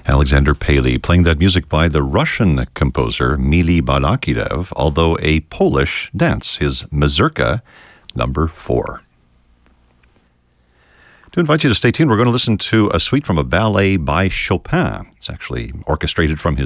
Alexander Paley, playing that music by the Russian composer Mili Balakirev, although a Polish dance, his Mazurka number 4. To invite you to stay tuned, we're going to listen to a suite from a ballet by Chopin. It's actually orchestrated from his